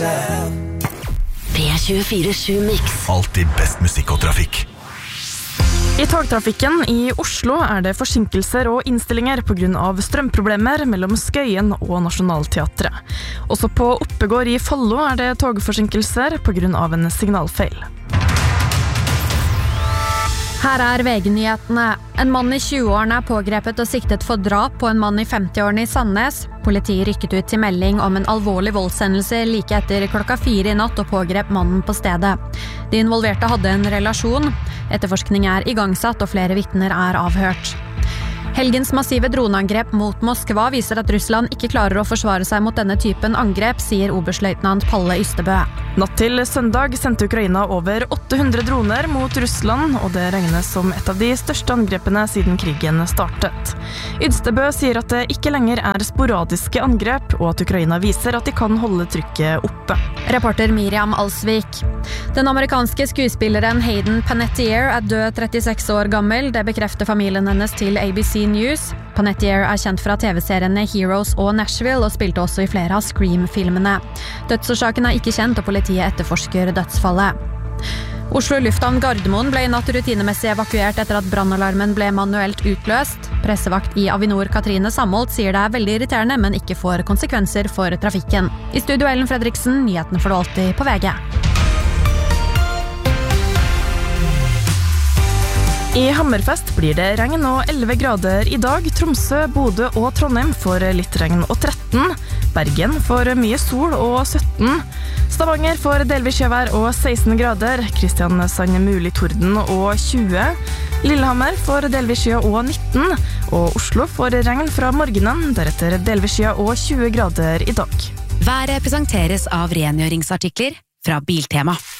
P24/7 Mix. Alltid best musikk og trafikk. I togtrafikken i Oslo det forsinkelser og innstillinger på grunn av strømproblemer mellom Skøyen og Nationaltheatret. Også på Oppegård i Follo det togforsinkelser på grunn av en signalfeil. Her VG-nyhetene. En mann i 20-årene pågrepet og siktet for drap på en mann i 50-årene i Sandnes. Politiet rykket ut til melding om en alvorlig voldshendelse like etter 4:00 i natt og pågrep mannen på stedet. De involverte hadde en relasjon. Etterforskning igangsatt og flere vitner avhørt. Helgens massive droneangrep mot Moskva viser at Russland ikke klarer å forsvare seg mot denne typen angrep, sier oberstløytnant Palle Ystebø. Natt til søndag sendte Ukraina over 800 droner mot Russland, og det regnes som et av de største angrepene siden krigen startet. Ystebø sier at det ikke lenger sporadiske angrep, og at Ukraina viser at de kan holde trykket oppe. Reporter Miriam Alsvik. Den amerikanske skuespilleren Hayden Panettiere død 36 år gammel, det bekrefter familien hennes til ABC News. Panettiere kjent fra TV-seriene Heroes og Nashville og spilte også i flere av Scream-filmene. Dødsårsaken ikke kjent, og politiet etterforsker dødsfallet. Oslo lufthavn Gardermoen ble i natt rutinemessig evakuert etter at brannalarmen ble manuelt utløst. Pressevakt i Avinor Katrine Samholt sier det veldig irriterende, men ikke får konsekvenser for trafikken. I studio Ellen Fredriksen, nyhetene får du alltid på VG. I Hammerfest blir det regn og 11 grader i dag. Tromsø, Bodø og Trondheim får litt regn og 13. Bergen får mye sol og 17. Stavanger får delvis sjøvær og 16 grader. Kristiansand mulig torden og 20. Lillehammer får delvis sjø og 19. Og Oslo får regn fra morgenen, deretter delvis sjø og 20 grader i dag. Været presenteres av rengjøringsartikler fra Biltema.